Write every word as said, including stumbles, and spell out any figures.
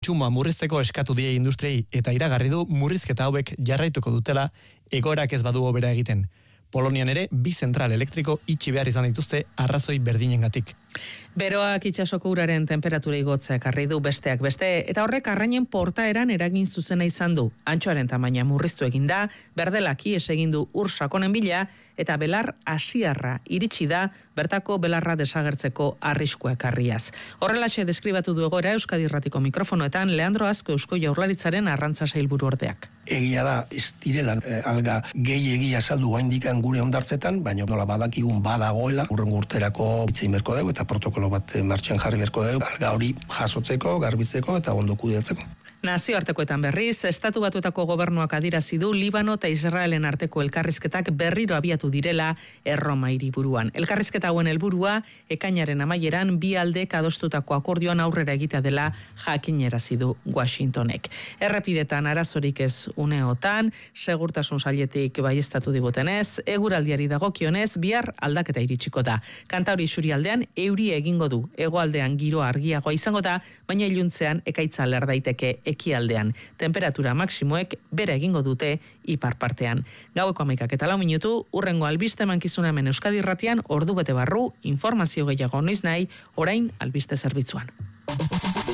Txuma murrizteko eskatu die industriei eta iragarri du murrizketa hauek jarraituko dutela egoerak ez badu hobera egiten. Polonian ere bi zentral elektriko itxi behar izan dituzte arrazoi berdinengatik. Beroak itsasoko uraren temperatura igotzea ekarri du besteak beste, eta horrek arrainen portaeran eragin zuzena izan du. Antxoaren tamaina murriztu egin da, berdelaki ez egin du ur sakonen bila, eta belar asiarra iritsi da bertako belarra desagertzeko arriskua ekarriaz. Horrelaxe deskribatu du egoera Euskadi Irratiko mikrofonoetan Leandro Azko Eusko Jaurlaritzaren arrantza sailburu ordeak. Egia da, ez direla eh, alga gehi egia saldu gaindikan gure ondartzetan, baina nola badakigun badagoela, urrengo urterako hitzein berko dugu eta protokolo bat martxan jarri berko dugu, alga hori jasotzeko, garbitzeko eta ondo kudeatzeko. Nazioartekoetan berriz, Estatu Batuetako gobernuak adierazi du Libano eta Israelen arteko elkarrizketak berriro abiatu direla Erroma hiriburuan. Elkarrizketa hauen helburua ekainaren amaieran bi aldeek adostutako akordioan aurrera egitea dela jakinarazi du Washingtonek. Errepidetan arazorik ez uneotan, segurtasun sailetik baieztatu digutenez, eguraldiari dagokionez bihar aldaketa iritsiko da. Kantauri isurialdean euri egingo du, hegoaldean giro argiagoa izango da, baina iluntzean ekaitza ler daiteke ekialdean. Temperatura maksimoek bera egingo dute ipar partean. Gaueko hamaikak eta lau minutu, urrengo albiste mankizuna hemen Euskadi Irratian ordu bete barru, informazio gehiago noiz nahi, orain albiste zerbitzuan.